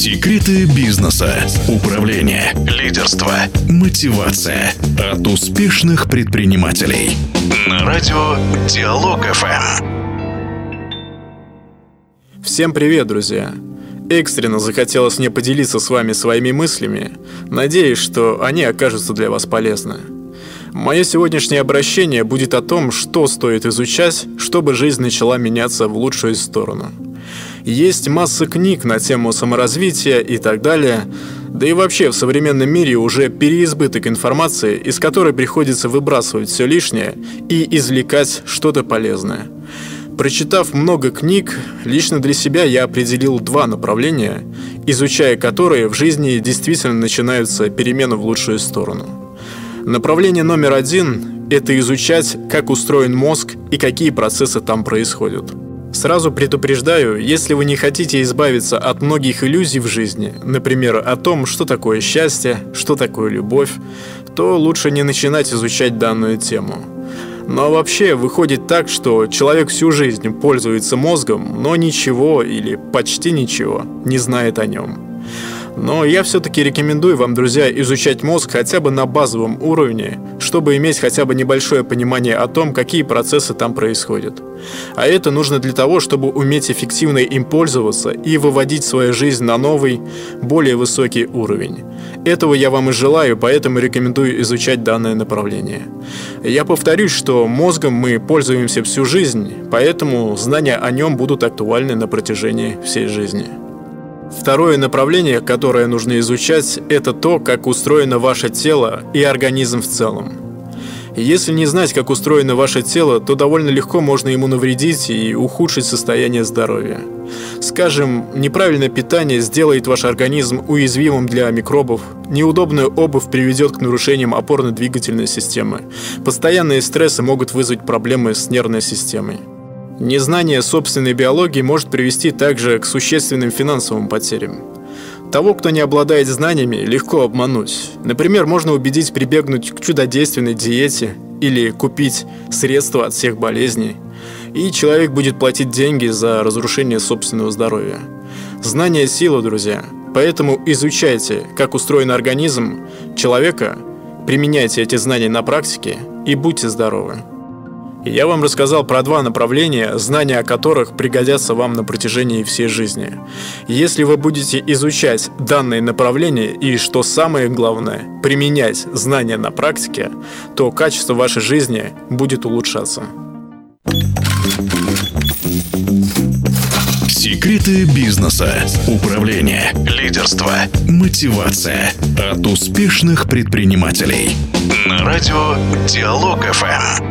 Секреты бизнеса, управления, лидерства, мотивация от успешных предпринимателей. На радио Диалог ФМ. Всем привет, друзья! Экстренно захотелось мне поделиться с вами своими мыслями. Надеюсь, что они окажутся для вас полезны. Мое сегодняшнее обращение будет о том, что стоит изучать, чтобы жизнь начала меняться в лучшую сторону. Есть масса книг на тему саморазвития и так далее, да и вообще в современном мире уже переизбыток информации, из которой приходится выбрасывать все лишнее и извлекать что-то полезное. Прочитав много книг, лично для себя я определил два направления, изучая которые в жизни действительно начинаются перемены в лучшую сторону. Направление номер один – это изучать, как устроен мозг и какие процессы там происходят. Сразу предупреждаю, если вы не хотите избавиться от многих иллюзий в жизни, например, о том, что такое счастье, что такое любовь, то лучше не начинать изучать данную тему. Но вообще выходит так, что человек всю жизнь пользуется мозгом, но ничего или почти ничего не знает о нем. Но я все-таки рекомендую вам, друзья, изучать мозг хотя бы на базовом уровне, чтобы иметь хотя бы небольшое понимание о том, какие процессы там происходят. А это нужно для того, чтобы уметь эффективно им пользоваться и выводить свою жизнь на новый, более высокий уровень. Этого я вам и желаю, поэтому рекомендую изучать данное направление. Я повторюсь, что мозгом мы пользуемся всю жизнь, поэтому знания о нем будут актуальны на протяжении всей жизни. Второе направление, которое нужно изучать, это то, как устроено ваше тело и организм в целом. Если не знать, как устроено ваше тело, то довольно легко можно ему навредить и ухудшить состояние здоровья. Скажем, неправильное питание сделает ваш организм уязвимым для микробов, неудобная обувь приведет к нарушениям опорно-двигательной системы, постоянные стрессы могут вызвать проблемы с нервной системой. Незнание собственной биологии может привести также к существенным финансовым потерям. Того, кто не обладает знаниями, легко обмануть. Например, можно убедить прибегнуть к чудодейственной диете или купить средства от всех болезней, и человек будет платить деньги за разрушение собственного здоровья. Знание – сила, друзья. Поэтому изучайте, как устроен организм человека, применяйте эти знания на практике и будьте здоровы. Я вам рассказал про два направления, знания о которых пригодятся вам на протяжении всей жизни. Если вы будете изучать данные направления и, что самое главное, применять знания на практике, то качество вашей жизни будет улучшаться. Секреты бизнеса, управления, лидерства, мотивация от успешных предпринимателей. На радио Диалог ФМ.